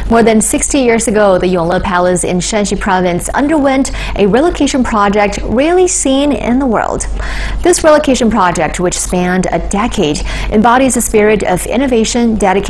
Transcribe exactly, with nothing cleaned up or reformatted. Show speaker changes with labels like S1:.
S1: More than sixty years ago, the Yongle Palace in Shanxi Province underwent a relocation project rarely seen in the world. This relocation project, which spanned a decade, embodies a spirit of innovation, dedication,